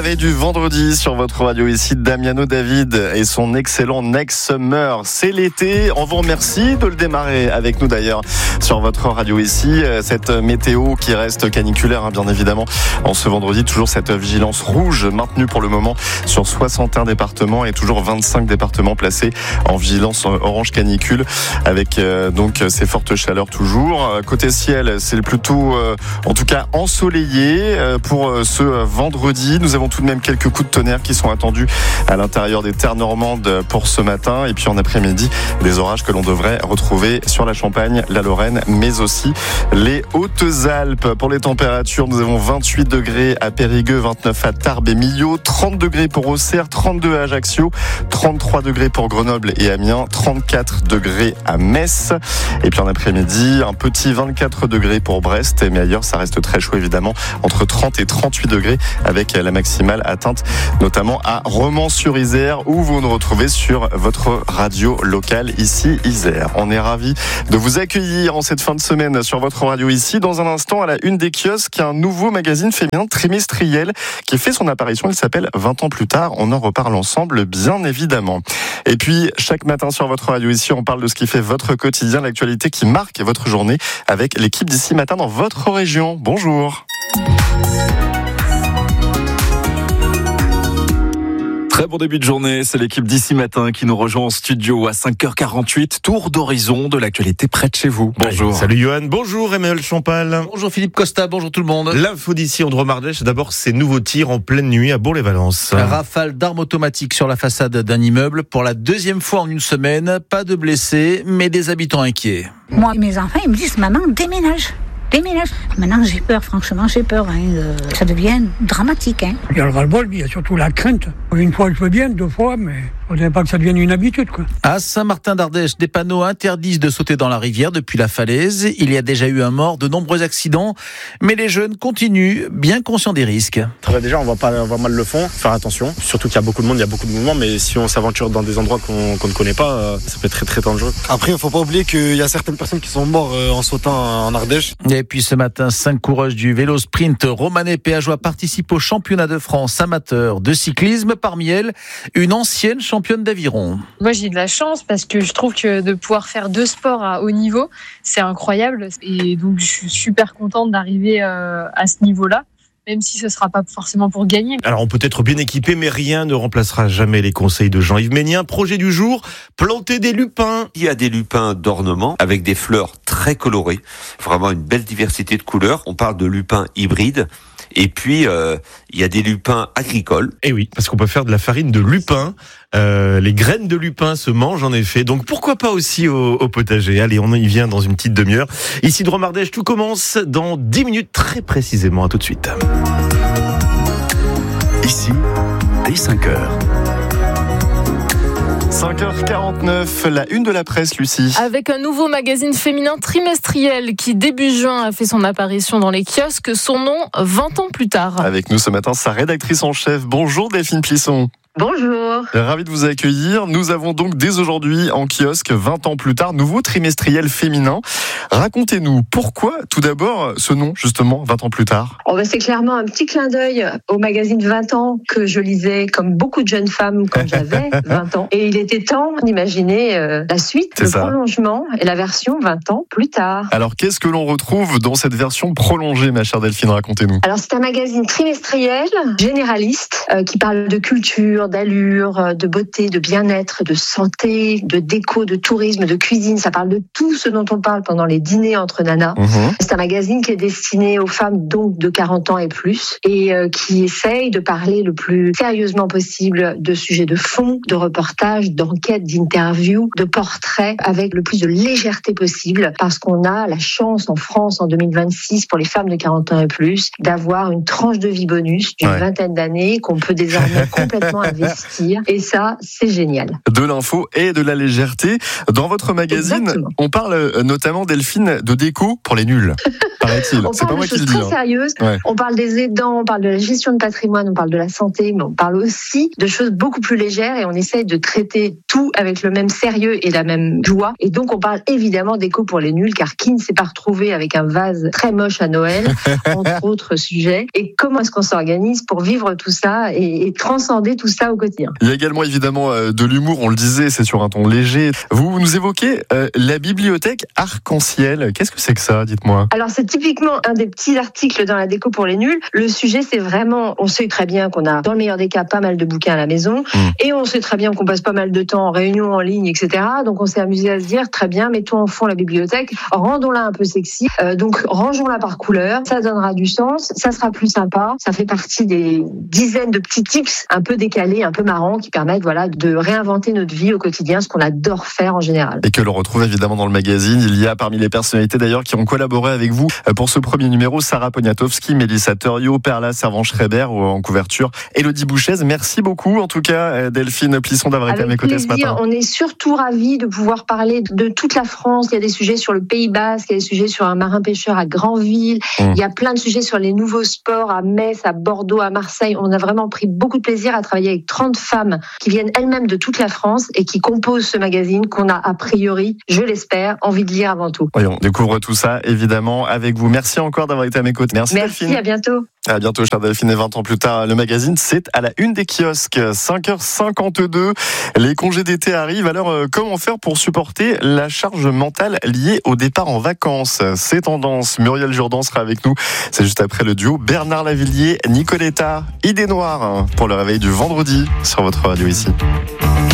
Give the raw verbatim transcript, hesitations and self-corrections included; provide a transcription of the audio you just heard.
réveil du vendredi sur votre radio ici, Damiano David et son excellent Next Summer. C'est l'été, on vous remercie de le démarrer avec nous d'ailleurs sur votre radio ici. Cette météo qui reste caniculaire, hein, bien évidemment, en ce vendredi. Toujours cette vigilance rouge maintenue pour le moment sur soixante et un départements et toujours vingt-cinq départements placés en vigilance orange canicule avec euh, donc ces fortes chaleurs toujours. Côté ciel, c'est plutôt euh, en tout cas ensoleillé euh, pour euh, ce vendredi. Nous avons tout de même quelques coups de tonnerre qui sont attendus à l'intérieur des terres normandes pour ce matin. Et puis en après-midi, des orages que l'on devrait retrouver sur la Champagne, la Lorraine, mais aussi les Hautes-Alpes. Pour les températures, nous avons vingt-huit degrés à Périgueux, vingt-neuf à Tarbes et Millau, trente degrés pour Auxerre, trente-deux à Ajaccio, trente-trois degrés pour Grenoble et Amiens, trente-quatre degrés à Metz. Et puis en après-midi, un petit vingt-quatre degrés pour Brest. Mais ailleurs, ça reste très chaud évidemment, entre trente et trente-huit degrés avec la maximale atteinte notamment à Romans-sur-Isère où vous nous retrouvez sur votre radio locale ici Isère. On est ravis de vous accueillir en cette fin de semaine sur votre radio ici. Dans un instant, à la une des kiosques, un nouveau magazine féminin trimestriel qui fait son apparition. Il s'appelle vingt ans plus tard. On en reparle ensemble, bien évidemment. Et puis, chaque matin sur votre radio ici, on parle de ce qui fait votre quotidien, l'actualité qui marque votre journée avec l'équipe d'ici matin dans votre région. Bonjour. Très bon début de journée, c'est l'équipe d'ici matin qui nous rejoint en studio à cinq heures quarante-huit. Tour d'horizon de l'actualité près de chez vous. Bonjour. Allez, salut Johan, bonjour Emmanuel Champal. Bonjour Philippe Costa, bonjour tout le monde. L'info d'ici en Dromardèche, d'abord ces nouveaux tirs en pleine nuit à Bourg-les-Valences. Un rafale d'armes automatiques sur la façade d'un immeuble pour la deuxième fois en une semaine. Pas de blessés, mais des habitants inquiets. Moi, mes enfants, ils me disent, maman, déménage. Déménage. Maintenant, j'ai peur, franchement, j'ai peur. Hein. Euh, ça devient dramatique. Hein. Il y a le ras-le-bol, il y a surtout la crainte. Une fois, je veux bien, deux fois, mais il ne faudrait pas que ça devienne une habitude, quoi. À Saint-Martin-d'Ardèche, des panneaux interdisent de sauter dans la rivière depuis la falaise. Il y a déjà eu un mort, de nombreux accidents. Mais les jeunes continuent, bien conscients des risques. Déjà, on va pas avoir mal le fond, faire attention. Surtout qu'il y a beaucoup de monde, il y a beaucoup de mouvements. Mais si on s'aventure dans des endroits qu'on, qu'on ne connaît pas, ça peut être très, très dangereux. Après, il ne faut pas oublier qu'il y a certaines personnes qui sont mortes en sautant en Ardèche. Et puis ce matin, cinq coureuses du vélo sprint romanais péageois participent au championnat de France amateur de cyclisme. Parmi elles, une ancienne championne d'aviron. Moi, j'ai de la chance parce que je trouve que de pouvoir faire deux sports à haut niveau, c'est incroyable. Et donc, je suis super contente d'arriver euh, à ce niveau-là, même si ce ne sera pas forcément pour gagner. Alors, on peut être bien équipé, mais rien ne remplacera jamais les conseils de Jean-Yves Ménien. Projet du jour, planter des lupins. Il y a des lupins d'ornement avec des fleurs très colorées, vraiment une belle diversité de couleurs. On parle de lupins hybrides. Et puis, euh, il y a des lupins agricoles. Et oui, parce qu'on peut faire de la farine de lupin. Euh, les graines de lupin se mangent en effet. Donc pourquoi pas aussi au, au potager. Allez, on y vient dans une petite demi-heure. Ici, Dromardèche, tout commence dans dix minutes très précisément. À tout de suite. Ici, dès cinq heures. cinq heures quarante-neuf, la une de la presse, Lucie. Avec un nouveau magazine féminin trimestriel qui, début juin, a fait son apparition dans les kiosques. Son nom, vingt ans plus tard. Avec nous ce matin, sa rédactrice en chef. Bonjour Delphine Plisson. Bonjour. Ravi de vous accueillir. Nous avons donc dès aujourd'hui en kiosque, vingt ans plus tard, nouveau trimestriel féminin. Racontez-nous pourquoi, tout d'abord, ce nom, justement, vingt ans plus tard. Oh ben c'est clairement un petit clin d'œil au magazine vingt ans que je lisais comme beaucoup de jeunes femmes quand j'avais vingt ans. Et il était temps d'imaginer euh, la suite, c'est le ça. prolongement et la version vingt ans plus tard. Alors, qu'est-ce que l'on retrouve dans cette version prolongée, ma chère Delphine? Racontez-nous. Alors, c'est un magazine trimestriel, généraliste, euh, qui parle de culture, d'allure, de beauté, de bien-être, de santé, de déco, de tourisme, de cuisine. Ça parle de tout ce dont on parle pendant les dîners entre nanas. Mmh. C'est un magazine qui est destiné aux femmes donc de quarante ans et plus et euh, qui essaye de parler le plus sérieusement possible de sujets de fond, de reportages, d'enquêtes, d'interviews, de portraits avec le plus de légèreté possible parce qu'on a la chance en France en deux mille vingt-six pour les femmes de quarante ans et plus d'avoir une tranche de vie bonus d'une ouais. vingtaine d'années qu'on peut désormais complètement investir. Et ça, c'est génial. De l'info et de la légèreté. Dans votre magazine, Exactement. On parle notamment, Delphine, de déco pour les nuls, paraît-il. On C'est parle pas de moi qui choses le dis. très hein. sérieuses. Ouais. On parle des aidants, on parle de la gestion de patrimoine, on parle de la santé, mais on parle aussi de choses beaucoup plus légères et on essaye de traiter tout avec le même sérieux et la même joie. Et donc, on parle évidemment d'éco pour les nuls, car qui ne s'est pas retrouvé avec un vase très moche à Noël, entre autres sujets. Et comment est-ce qu'on s'organise pour vivre tout ça et, et transcender tout ça au quotidien? Il y a également évidemment euh, de l'humour, on le disait, c'est sur un ton léger. Vous nous évoquez euh, la bibliothèque arc-en-ciel. Qu'est-ce que c'est que ça, dites-moi? Alors, c'est typiquement un des petits articles dans la déco pour les nuls. Le sujet, c'est vraiment, on sait très bien qu'on a, dans le meilleur des cas, pas mal de bouquins à la maison. Mmh. Et on sait très bien qu'on passe pas mal de temps en réunion, en ligne, et cetera. Donc, on s'est amusé à se dire, très bien, mettons en fond la bibliothèque, rendons-la un peu sexy. Euh, donc, rangeons-la par couleur. Ça donnera du sens. Ça sera plus sympa. Ça fait partie des dizaines de petits tips un peu décalés, un peu marrants, qui permettent, voilà, de réinventer notre vie au quotidien, ce qu'on adore faire en général. Et que l'on retrouve évidemment dans le magazine. Il y a parmi les personnalités d'ailleurs qui ont collaboré avec vous pour ce premier numéro, Sarah Poniatowski, Mélissa Thuriot, Perla Servan-Schreiber en couverture, Élodie Bouchez. Merci beaucoup en tout cas, Delphine Plisson, d'avoir été à mes côtés ce matin. On est surtout ravis de pouvoir parler de toute la France. Il y a des sujets sur le Pays Basque, il y a des sujets sur un marin-pêcheur à Granville, mmh. il y a plein de sujets sur les nouveaux sports à Metz, à Bordeaux, à Marseille. On a vraiment pris beaucoup de plaisir à travailler avec trente femmes qui viennent elles-mêmes de toute la France et qui composent ce magazine qu'on a a priori, je l'espère, envie de lire avant tout. Oui, on découvre tout ça évidemment avec vous. Merci encore d'avoir été à mes côtés. Merci, Merci Delphine. À bientôt. À bientôt, chère Delphine. Et vingt ans plus tard, le magazine, c'est à la une des kiosques. cinq heures cinquante-deux. Les congés d'été arrivent. Alors, euh, comment faire pour supporter la charge mentale liée au départ en vacances? C'est tendance. Muriel Jourdan sera avec nous. C'est juste après le duo Bernard Lavilliers, Nicoletta, Idée Noire, pour le réveil du vendredi sur votre radio ici.